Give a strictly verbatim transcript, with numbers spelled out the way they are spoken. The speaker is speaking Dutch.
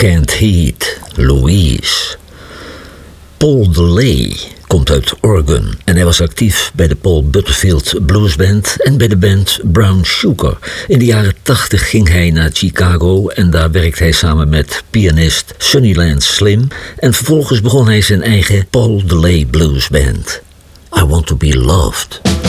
Can't Heat, Louise. Paul DeLay komt uit Oregon en hij was actief bij de Paul Butterfield Blues Band en bij de band Brown Sugar. In de jaren tachtig ging hij naar Chicago en daar werkte hij samen met pianist Sunnyland Slim en vervolgens begon hij zijn eigen Paul DeLay Blues Band. I Want to Be Loved.